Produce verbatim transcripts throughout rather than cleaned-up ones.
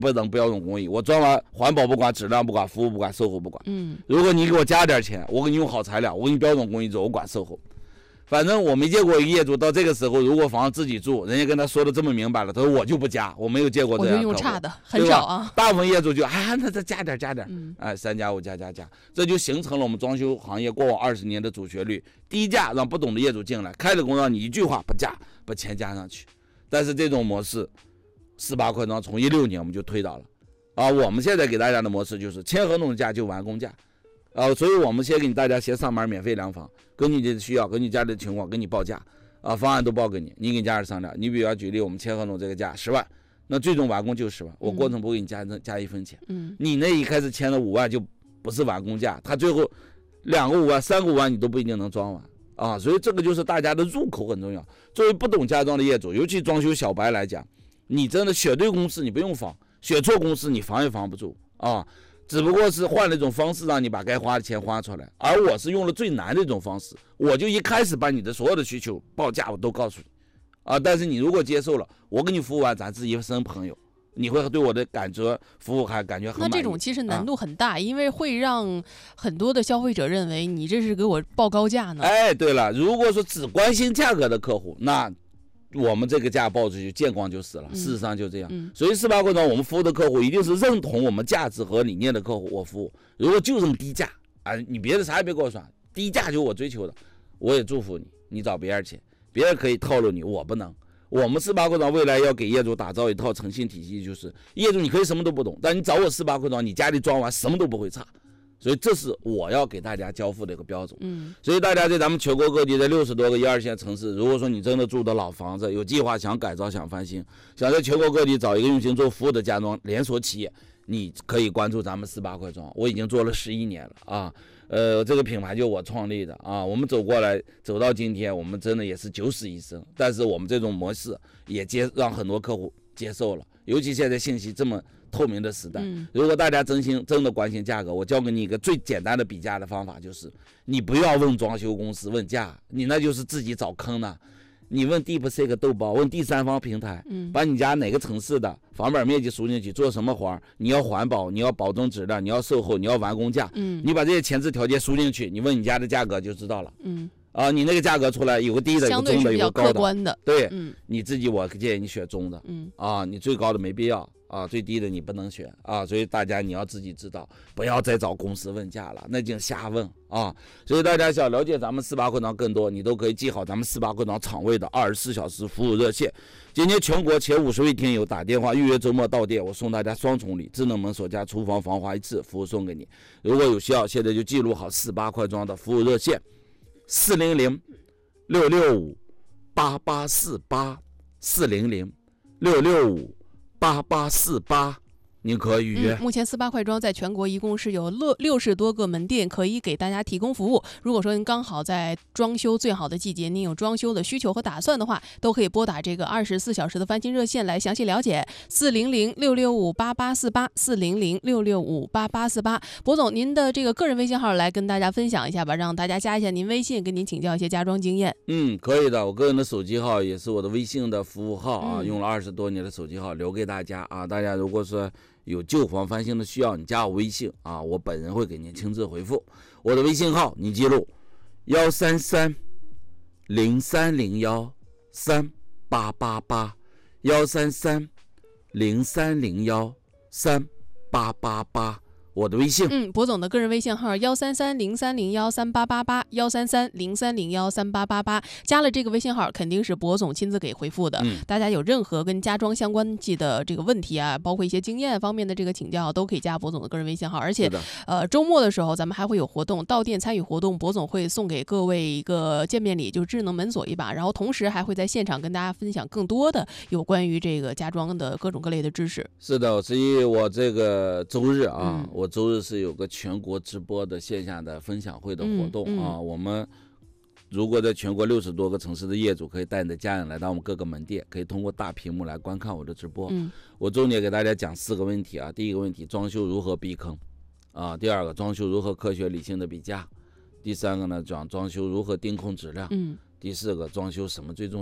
不等标准工艺，我装完环保不管，质量不管，服务不管，售后不管。 嗯， 如果你给我加点钱，我给你用好材料，我给你标准工艺做，我管售后。反正我没见过一个业主到这个时候，如果房子自己住，人家跟他说的这么明白了，他说我就不加，我没有见过这样的客户。 我就用差的，很少啊。 大部分业主就啊，那再加点加点， 嗯， 哎，三加五加加加，这就形成了我们装修行业过往二十年的主旋律：低价让不懂的业主进来，开了工让你一句话不加，把钱加上去。但是这种模式，四八快装从一六年我们就推倒了，啊，我们现在给大家的模式就是签合同价就完工价。啊，所以我们先给大家先上门免费量房，根据你的需要，根据家里的情况给你报价，啊，方案都报给你，你跟家人商量。你比如举例，我们签合同这个价十万，那最终完工就十万，我过程不给你加加一分钱。 嗯， 你那一开始签了五万就不是完工价，他最后两个五万、三个五万你都不一定能装完啊，所以这个就是大家的入口很重要。作为不懂家装的业主，尤其装修小白来讲，你真的选对公司你不用防，选错公司你防也防不住啊。只不过是换了一种方式让你把该花的钱花出来，而我是用了最难的一种方式，我就一开始把你的所有的需求报价我都告诉你，啊，但是你如果接受了，我给你服务完，咱是一生朋友，你会对我的感觉服务还感觉很满意。 那这种其实难度很大， 啊、 因为会让很多的消费者认为你这是给我报高价呢。 哎，对了，如果说只关心价格的客户，那我们这个价报出去见光就死了，事实上就这样。 嗯嗯、 所以四八快装我们服务的客户一定是认同我们价值和理念的客户，我服务。如果就这么低价啊，你别的啥也别给我算，低价就是我追求的，我也祝福你，你找别人去，别人可以套路你，我不能。我们四八快装未来要给业主打造一套诚信体系，就是业主你可以什么都不懂，但你找我四八快装，你家里装完什么都不会差。所以这是我要给大家交付的一个标准。 嗯， 所以大家在咱们全国各地的六十多个一二线城市，如果说你真的住的老房子，有计划想改造、想翻新，想在全国各地找一个用心做服务的家装连锁企业，你可以关注咱们四八快装。我已经做了十一年了啊，呃，这个品牌就我创立的啊。我们走过来走到今天，我们真的也是九死一生，但是我们这种模式也接让很多客户接受了，尤其现在信息这么透明的时代，如果大家真心真的关心价格，我教给你一个最简单的比价的方法，就是你不要问装修公司问价，你那就是自己找坑呢。你问 DeepSeek 豆包，问第三方平台，把你家哪个城市的房本面积输进去，做什么活，你要环保，你要保证质量，你要售后，你要完工价，你把这些前置条件输进去，你问你家的价格就知道了。嗯。啊，你那个价格出来有个低的，有个中的，有个高的， 的对，嗯，你自己我建议你选中的，嗯，啊，你最高的没必要啊，最低的你不能选啊，所以大家你要自己知道，不要再找公司问价了，那就瞎问啊。所以大家想了解咱们四八快装更多，你都可以记好咱们四八快装厂位的二十四小时服务热线。今天全国前五十位听友打电话预约周末到店，我送大家双重礼：智能门锁加厨房防滑一次服务送给你。如果有需要，现在就记录好四八快装的服务热线。四零零六六五八八四八四零零六六五八八四八，您可以预约、 嗯。目前四八快装在全国一共是有六六十多个门店可以给大家提供服务。如果说您刚好在装修最好的季节，您有装修的需求和打算的话，都可以拨打这个二十四小时的翻新热线来详细了解。四零零六六五八八四八四零零六六五八八四八。博总，您的这个个人微信号来跟大家分享一下吧，让大家加一下您微信，跟您请教一些家装经验。 嗯，可以的。我个人的手机号也是我的微信的服务号啊， 嗯、 用了二十多年的手机号留给大家啊。大家如果说有旧房翻新的需要，你加我微信啊，我本人会给您亲自回复。我的微信号你记录：幺三三零三零幺三八八八，幺三三零三零幺三八八八。我的微信， 嗯，博总的个人微信号幺三三零三零幺三八八八，幺三三零三零幺三八八八，加了这个微信号肯定是博总亲自给回复的。嗯，大家有任何跟家装相关系的这个问题啊，包括一些经验方面的这个请教，都可以加博总的个人微信号。而且，呃，周末的时候咱们还会有活动，到店参与活动，博总会送给各位一个见面礼，就是智能门锁一把，然后同时还会在现场跟大家分享更多的有关于这个家装的各种各类的知识。 是的，所以我这个周日啊。嗯，我周日是有个全国直播的线下的分享会的活动、嗯嗯、啊，我们如果在全国六十多个城市的业主可以带你的家人来到我们各个门店，可以通过大屏幕来观看我的直播。嗯，我重点给大家讲四个问题啊，第一个问题，装修如何避坑啊；第二个，装修如何科学理性的比价；第三个呢，讲装修如何盯控质量；嗯，第四个，装修什么最重要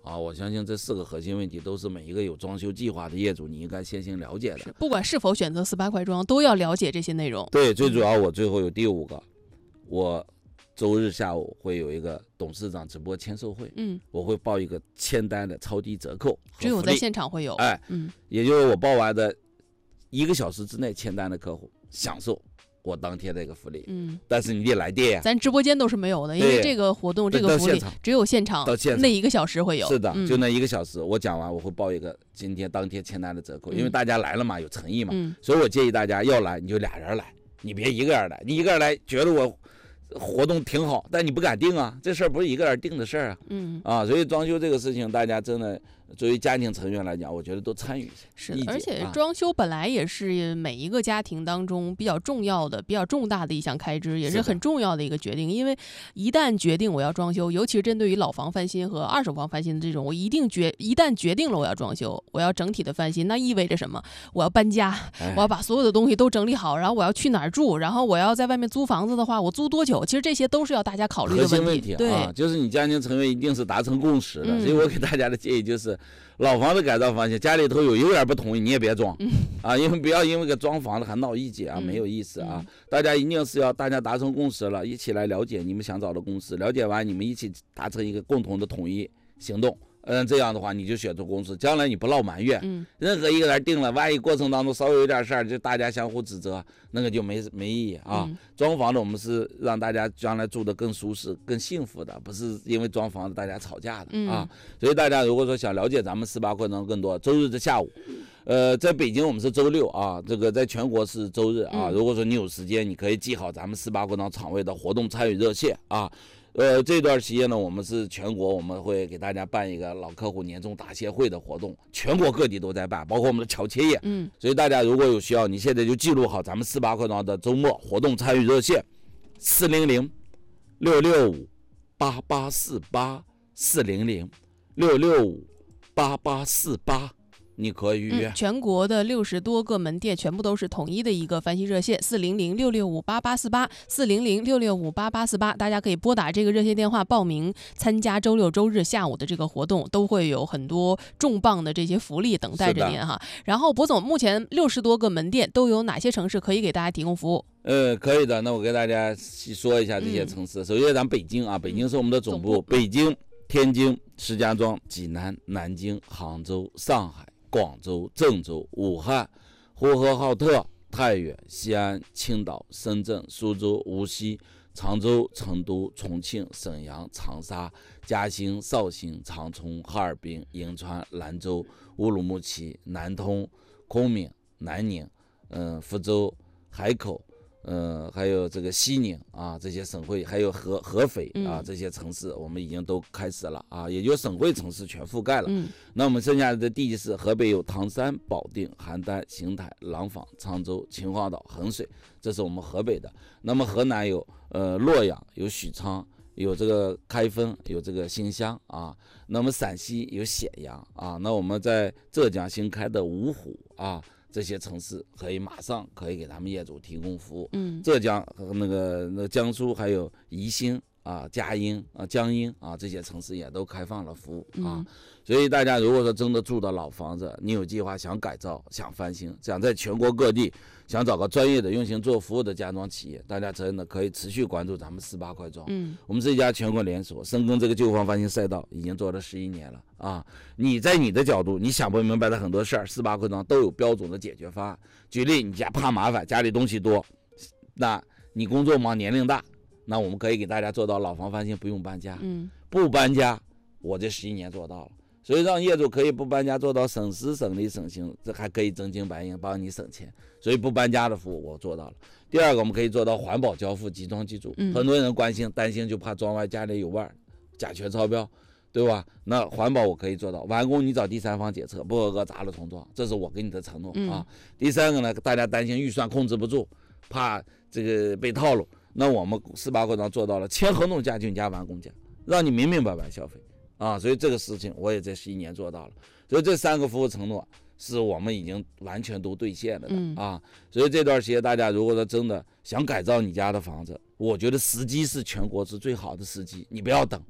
啊，我相信这四个核心问题都是每一个有装修计划的业主你应该先行了解的。 不管是否选择四八快装，都要了解这些内容。 对，最主要我最后有第五个，我周日下午会有一个董事长直播签售会，嗯，我会报一个签单的超低折扣， 只有在现场会有， 哎，嗯，也就是我报完的一个小时之内签单的客户享受我当天的一个福利，嗯，但是你得来电呀， 咱直播间都是没有的，因为这个活动这个福利只有现场到现场那一个小时会有， 是的，嗯、就那一个小时，我讲完我会报一个今天当天签单的折扣，嗯、因为大家来了嘛，有诚意嘛，嗯、所以我建议大家要来你就俩人来，你别一个人来，你一个人来觉得我活动挺好，但你不敢定啊，这事儿不是一个人定的事儿啊，嗯啊，所以装修这个事情，大家真的作为家庭成员来讲，我觉得都参与一下。 是的，而且装修本来也是每一个家庭当中比较重要的、比较重大的一项开支，也是很重要的一个决定。因为一旦决定我要装修，尤其是针对于老房翻新和二手房翻新的这种，我一定决一旦决定了我要装修，我要整体的翻新，那意味着什么？我要搬家，哎、我要把所有的东西都整理好，然后我要去哪儿住，然后我要在外面租房子的话，我租多久？其实这些都是要大家考虑的问题。 核心问题对、 啊，就是你家庭成员一定是达成共识的，嗯、所以我给大家的建议就是。老房子改造房型，家里头有一个人不同意，你也别装、嗯、啊，因为不要因为个装房子还闹意见啊，嗯、没有意思啊。嗯、大家一定是要大家达成共识了，一起来了解你们想找的公司，了解完你们一起达成一个共同的统一行动。嗯，这样的话你就选择公司，将来你不落埋怨。嗯，任何一个人定了，万一过程当中稍微有点事儿，就大家相互指责，那个就没没意义啊。嗯、装房子我们是让大家将来住得更舒适、更幸福的，不是因为装房子大家吵架的、嗯、啊。所以大家如果说想了解咱们四八快装更多，周日的下午，呃，在北京我们是周六啊，这个在全国是周日啊。如果说你有时间，你可以记好咱们四八快装场位的活动参与热线啊。呃，这段时间呢，我们是全国，我们会给大家办一个老客户年终答谢会的活动，全国各地都在办，包括我们的乔切业。嗯，所以大家如果有需要，你现在就记录好咱们四八快装的周末活动参与热线：四零零六六五八八四八四零零六六五八八四八。你可以预约、 嗯、全国的六十多个门店全部都是统一的一个翻新热线四零零六六五八八四八四零零六六五八八四八，大家可以拨打这个热线电话报名参加周六周日下午的这个活动，都会有很多重磅的这些福利等待着您哈。然后博总，目前六十多个门店都有哪些城市可以给大家提供服务？ 呃，可以的，那我给大家细说一下这些城市。嗯、首先咱北京啊，北京是我们的总部，嗯、北京、天津、石家庄、济南、南京、杭州、上海、广州、郑州、武汉、呼和浩特、太原、西安、青岛、深圳、苏州、无锡、常州、成都、重庆、沈阳、长沙、嘉兴、绍兴、长春、哈尔滨、银川、兰州、乌鲁木齐、南通、昆明、南宁、嗯、呃、福州、海口。嗯，还有这个西宁啊，这些省会，还有合合肥啊，这些城市我们已经都开始了啊，也就省会城市全覆盖了。嗯，那我们剩下的地市，河北有唐山、保定、邯郸、邢台、廊坊、沧州、秦皇岛、衡水，这是我们河北的。那么河南有呃洛阳、有许昌、有这个开封、有这个新乡啊。那么陕西有咸阳啊。那我们在浙江新开的芜湖啊。这些城市可以马上可以给他们业主提供服务。嗯，浙江和那个那个江苏还有宜兴啊、嘉兴啊、江阴啊这些城市也都开放了服务啊。嗯、所以大家如果说真的住的老房子，你有计划想改造、想翻新，想在全国各地想找个专业的用心做服务的家装企业，大家真的可以持续关注咱们四八快装。嗯，我们是一家全国连锁，深耕这个旧房翻新赛道已经做了十一年了。啊，你在你的角度，你想不明白的很多事儿，四八快装都有标准的解决方案。举例，你家怕麻烦，家里东西多，那你工作忙，年龄大，那我们可以给大家做到老房翻新不用搬家。嗯，不搬家，我这十一年做到了。所以让业主可以不搬家做到省时省力省心，这还可以真金白银帮你省钱。所以不搬家的服务我做到了。第二个，我们可以做到环保交付、集装机组。嗯、很多人关心担心，就怕装完家里有味儿，甲醛超标。对吧？那环保我可以做到，完工你找第三方检测，不合格砸了重装，这是我给你的承诺啊。嗯、第三个呢，大家担心预算控制不住，怕这个被套路，那我们四八快装做到了签合同价均价完工价，让你明明白白消费啊。所以这个事情我也在十一年做到了，所以这三个服务承诺是我们已经完全都兑现了的、嗯、啊。所以这段时间大家如果说真的想改造你家的房子，我觉得时机是全国是最好的时机，你不要等。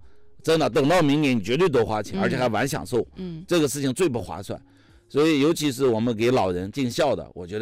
真的等到明年你绝对多花钱， 嗯、 而且还晚享受， 嗯， 这个事情最不划算。所以尤其是我们给老人尽孝的，我觉得